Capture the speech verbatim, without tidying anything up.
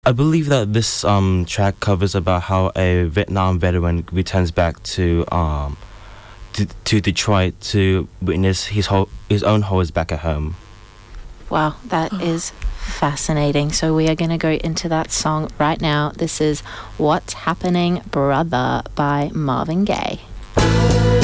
I believe that this um, track covers about how a Vietnam veteran returns back to um, to, to Detroit to witness his whole, his own horrors back at home. Wow, that is fascinating. So we are going to go into that song right now. This is What's Happening, Brother by Marvin Gaye.